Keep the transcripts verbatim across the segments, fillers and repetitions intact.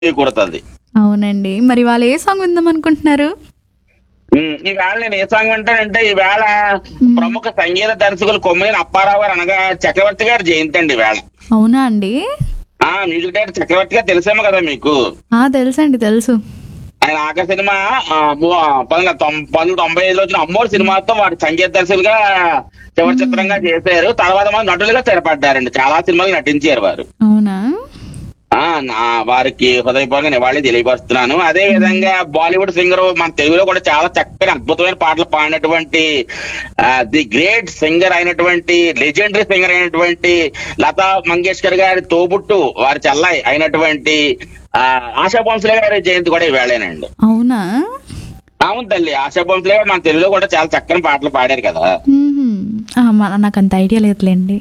చేకూరుతుంది. అవునండి. మరి వాళ్ళు ఏ సాంగ్ విందాం అనుకుంటున్నారు? ఉమ్, ఈవేళ నేను ఏ సాంగ్ వింటానంటే ఈవేళ హ్మ్. ప్రముఖ సంగీత దర్శకులు కొమ్మినేని అప్పారావు గారు అనగా చక్రవర్తి గారు జయంతి అండి ఈవేళ. అవునా అండి? ఆ మ్యూజిక్ డైరెక్టర్ చక్రవర్తి గారు తెలిసేమో కదా మీకు. ఆ! తెలుసండి. తెలుసు. ఆయన ఆఖరి సినిమా ఆ, ము- పంతొమ్మిది తొం- పంతొమ్మిది తొంభై ఐదులో వచ్చిన అమ్మోరు సినిమాతో వారి సంగీత దర్శకులుగా చివరి చిత్రంగా చేశారు. తర్వాత మంది నటులుగా స్థిరపడ్డారండి. చాలా సినిమాలు నటించారు వారు. అవునా? ఆ నా వారికి హృదయపూర్వక నివాళి తెలియపరుస్తున్నాను. అదే విధంగా బాలీవుడ్ సింగర్ మన తెలుగులో కూడా చాలా చక్కని అద్భుతమైన పాటలు పాడినటువంటి ది గ్రేట్ సింగర్ అయినటువంటి లెజెండరీ సింగర్ అయినటువంటి లతా మంగేష్కర్ గారి తోబుట్టు వారి చెల్లాయి అయినటువంటి ఆ ఆశా భోంస్లే గారి జయంతి కూడా ఈవేళేనండి. అవునా? అవును తల్లి, ఆశా భోంస్లే గారు మన తెలుగులో కూడా చాలా చక్కని పాటలు పాడారు కదా. హుహు. ఆ! మ నాకంత ఐడియా లేదులెండి.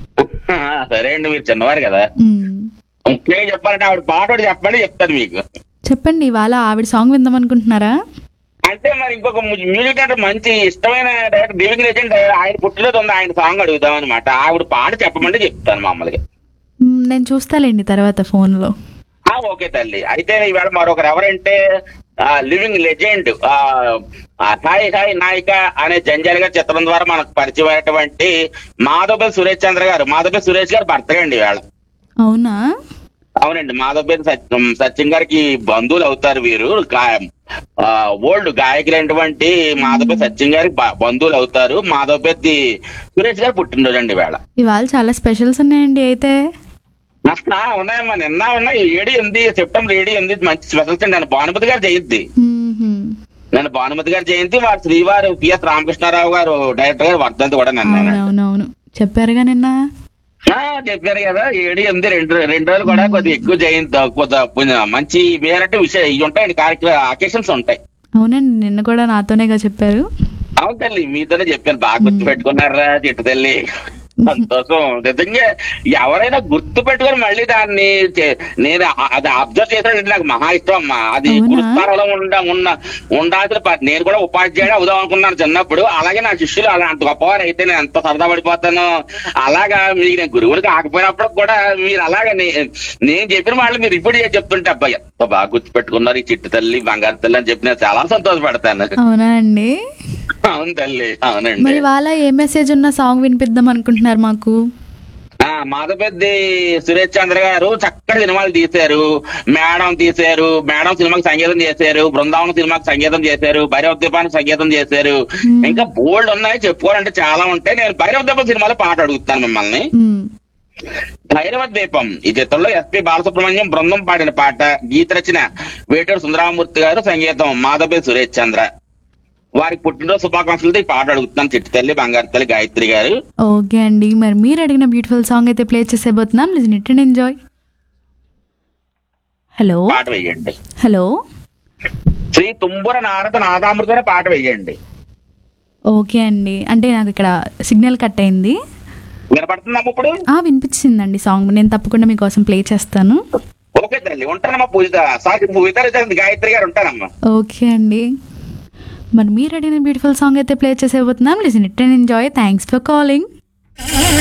సరే అండి, మీరు చిన్నవారు కదా. హ్మ్. ముఖ్యంగా చెప్పాలంటే ఆవిడ పాట ఒకటి చెప్పండి, చెప్తాను మీకు. చెప్పండి. ఇవాళ ఆవిడ సాంగ్ విందాం అనుకుంటున్నారా? అంటే మరి ఇంకొక మ్యూజిక్ అంటే మంచి ఇష్టమైన డైరెక్టర్ లివింగ్ లెజెండ్ ఆయన పుట్టినరోజు ఉంది, ఆయన సాంగ్ అడుగుదాం అనమాట. ఆవిడ పాట చెప్పమంటే చెప్తాను మామూలుగా. హ్మ్. నేను చూస్తాలేండి తర్వాత ఫోన్‌లో. ఆ ఓకే తల్లి. అయితే ఈవేళ మరొకరు ఎవరంటే లివింగ్ లెజెండ్ హాయ్ హాయ్ నాయిక అనే జంజాల్ గారి చిత్రం ద్వారా మనకు పరిచయం అయినటువంటి మాధవపల్లి సురేష్ చంద్ర గారు. మాధవపల్లి సురేష్ గారు బర్త్డే అండి ఈవేళ. అవునా? అవునండి, మాధవపల్లి సత్యం సత్యం గారికి బంధువులు అవుతారు వీరు. ఓల్డ్ గాయకులైనటువంటి మాధవపల్లి సత్యం గారికి బ- బంధువులు అవుతారు. మాధవపల్లి సురేష్ గారు పుట్టినరోజు అండి వేళ. ఇవాళ చాలా స్పెషల్స్ ఉన్నాయండి అయితే. ఉన్నాయమ్మా, నిన్న ఉన్నాయి. ఏడు ఎనిమిది సెప్టెంబర్ ఏడు ఎనిమిది మంచి స్పెషల్స్ అండి. నేను భానుమతి గారు జయంతి. హుహు. నేను భానుమతి గారి జయంతి, వారు శ్రీవారు పిఎస్ రామకృష్ణారావు గారు డైరెక్టర్ గారు వర్ధంతి కూడా నిన్న. అవునవునవును. చెప్పారుగా నిన్న. చెప్పారు కదా, ఏడు ఎనిమిది రెండు రెండు రోజులు కూడా కొద్దిగా ఎక్కువ జయంతి, కొద్దిగా మంచి వేరే విషయం ఇవి ఉంటాయండి, కార్యక్రమ అకేషన్స్ ఉంటాయి. అవునండి. నిన్న కూడా నాతోనేగా చెప్పారు. అవును తల్లి, మీతోనే చెప్పాను. బాగా గుర్తు పెట్టుకున్నారా చిట్టు తల్లి, సంతోషం. నిజంగా ఎవరైనా గుర్తు పెట్టుకొని మళ్ళీ దాన్ని చే- నేను ఆ- అది అబ్జర్వ్ చేసానంటే నాకు మహా ఇష్టం అమ్మా. అది అవునా? గురుస్థానంలో ఉండ ఉన్న ఉండాల్సిన ప- నేను కూడా ఉపాధ్యాయుడు అవుదాం అనుకున్నాను చిన్నప్పుడు. అలాగే నా శిష్యులు అలా అంత గొప్పవారు అయితే నేను ఎంత సరదా పడిపోతాను. అలాగా మీకు నేను గురువులు కాకపోయినప్పుడు కూడా మీరు అలాగా నే- నేను చెప్పిన వాళ్ళు మీరు ఇప్పుడు చెప్తుంటే అబ్బాయి ఎంత బాగా గుర్తు పెట్టుకున్నారు ఈ చిట్టు తల్లి బంగారు తల్లి అని చెప్పి నేను చాలా సంతోషపడతాను. అవునా అండి? అవును తల్లి, అవునండి. మరి ఇవాళ ఏ మెసేజ్ ఉన్న సాంగ్ వినిపిద్దాం అనుకుంటున్నారు మాకు? ఆ మాధవపెద్ది సురేష్ చంద్ర గారు చక్కటి సినిమాలు తీశారు. మేడం తీశారు, మేడం సినిమాకి సంగీతం చేశారు, బృందావనం సినిమాకి సంగీతం చేశారు, భైరవ దీపానికి సంగీతం చేశారు. Hmm. ఇంకా బోల్డ్ ఉన్నాయి, చెప్పుకోవాలంటే చాలా ఉంటాయి. నేను భైరవ దీపం సినిమాలో పాట అడుగుతాను మిమ్మల్ని. హ్మ్. భైరవ దీపం ఈ చిత్రంలో ఎస్పి బాలసుబ్రహ్మణ్యం బృందం పాడిన పాట. గీత రచన వేటూరు సుందరామూర్తి గారు, సంగీతం మాధవపెద్ది సురేష్ చంద్ర. వారికి పుట్టినరోజు శుభాకాంక్షలతో ఈ పాట అడుగుతున్నాను చిట్టు తల్లి బంగారు తల్లి గాయత్రి గారు. ఓకే అండి. మరి మీరు అడిగిన బ్యూటిఫుల్ సాంగ్ అయితే play చేసేబోతున్నాం. Listen it and enjoy. Hello పాట వేయండి. హలో. శ్రీ తుంబుర నారద నాదామృతనే పాట వేయండి. ఓకే అండి. అంటే నాకు ఇక్కడ సిగ్నల్ కట్ అయింది. వినపడుతుందమ్మా ఇప్పుడు? ఆ వినిపించిందండి సాంగ్. నేను తప్పకుండా మీకోసం ప్లే చేస్తాను. ఓకే తల్లి, ఉంటానమ్మా. పూజిత సాకి పూజిత గాయత్రి గారు ఉంటానమ్మా. ఓకే అండి. మరి మీరు అడిగిన బ్యూటిఫుల్ సాంగ్ అయితే play చేసేబోతున్నాం. Listen it and enjoy. Thanks for calling.